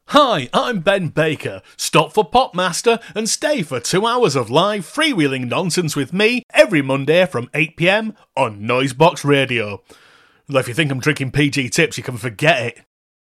Hi, I'm Ben Baker. Stop for Popmaster and stay for 2 hours of live freewheeling nonsense with me every Monday from 8 PM on Noisebox Radio. Well, if you think I'm drinking PG tips, you can forget it.